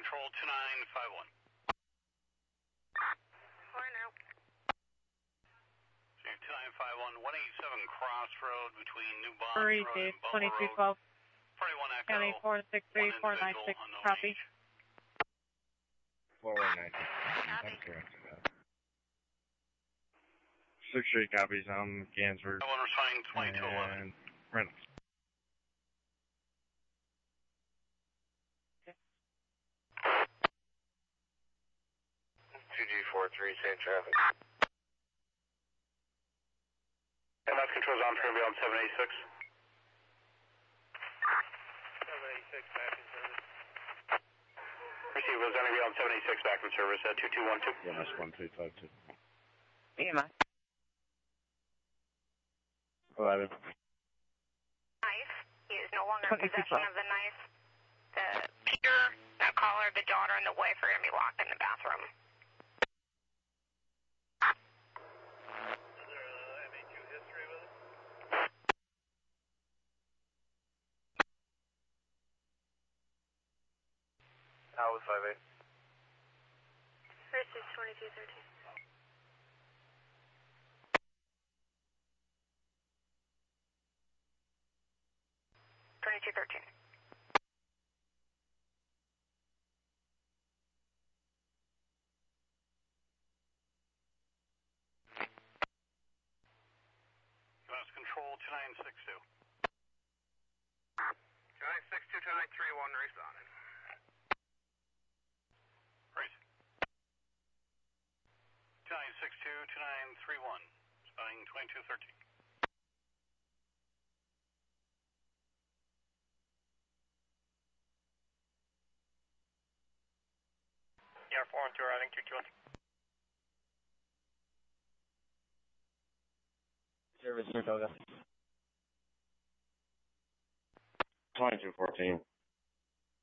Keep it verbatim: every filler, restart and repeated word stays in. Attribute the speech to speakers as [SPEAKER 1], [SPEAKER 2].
[SPEAKER 1] Control two nine five one.
[SPEAKER 2] Four now.
[SPEAKER 1] two nine five one, one eighty-seven Crossroad between New Bond
[SPEAKER 3] Three
[SPEAKER 1] Road
[SPEAKER 3] Chief,
[SPEAKER 1] and Butler
[SPEAKER 3] twenty-two
[SPEAKER 1] Road.
[SPEAKER 3] twelve.
[SPEAKER 1] forty-one Echo.
[SPEAKER 3] County four six three four nine six. Copy.
[SPEAKER 4] four one nine six.
[SPEAKER 2] Copy.
[SPEAKER 4] That's correct. six three copies. I'm Gansford.
[SPEAKER 1] One responding twenty-two eleven.
[SPEAKER 4] And Reynolds.
[SPEAKER 5] two G four three, same traffic.
[SPEAKER 1] M F controls on for beyond seven eighty-six.
[SPEAKER 5] seven eighty-six, back in service.
[SPEAKER 1] Receive was only beyond seven eighty-six back from service at two two one two.
[SPEAKER 4] E M S one two five two.
[SPEAKER 3] E M I.
[SPEAKER 4] eleven.
[SPEAKER 2] Knife. He is no longer in
[SPEAKER 3] twenty-two
[SPEAKER 2] possession of the knife. The Peter, the caller, the daughter, and the wife are going to be locked in the bathroom.
[SPEAKER 5] How was five eight?
[SPEAKER 2] First is twenty-two thirteen. twenty-two thirteen.
[SPEAKER 1] U S Control two nine six two.
[SPEAKER 5] two nine six two, two nine three one, responding.
[SPEAKER 1] Right. two nine six two, two nine three one. Responding twenty-two thirteen.
[SPEAKER 5] Yeah, four one two, riding two two one.
[SPEAKER 4] Service Saratoga. twenty-two fourteen.